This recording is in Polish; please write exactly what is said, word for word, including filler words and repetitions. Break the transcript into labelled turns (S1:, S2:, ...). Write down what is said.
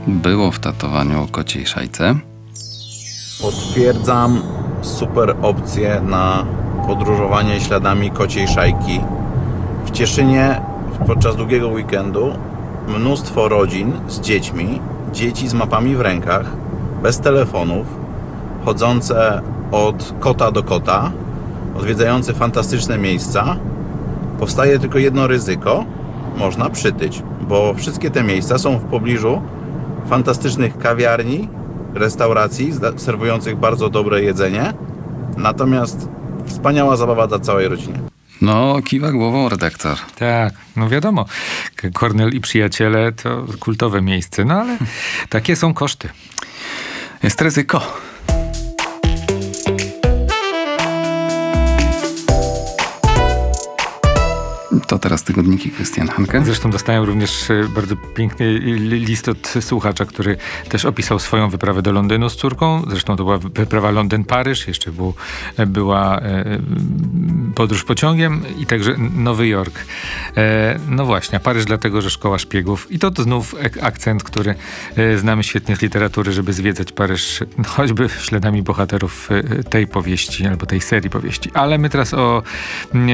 S1: było w tatowaniu o kociej szajce.
S2: Potwierdzam super opcję na podróżowanie śladami kociej szajki. W Cieszynie podczas długiego weekendu mnóstwo rodzin z dziećmi, dzieci z mapami w rękach, bez telefonów, chodzące od kota do kota, odwiedzające fantastyczne miejsca. Powstaje tylko jedno ryzyko, można przytyć, bo wszystkie te miejsca są w pobliżu fantastycznych kawiarni, restauracji serwujących bardzo dobre jedzenie, natomiast wspaniała zabawa dla całej rodziny.
S1: No, kiwa głową redaktor.
S3: Tak, no wiadomo, Kornel i przyjaciele to kultowe miejsce, no ale takie są koszty.
S1: Jest ryzyko. To teraz tygodniki Krystian Hanke.
S3: Zresztą dostałem również bardzo piękny list od słuchacza, który też opisał swoją wyprawę do Londynu z córką. Zresztą to była wyprawa Londyn-Paryż, jeszcze był, była podróż pociągiem i także Nowy Jork. No właśnie, a Paryż dlatego, że szkoła szpiegów. I to, to znów akcent, który znamy świetnie z literatury, żeby zwiedzać Paryż, choćby śladami bohaterów tej powieści albo tej serii powieści. Ale my teraz o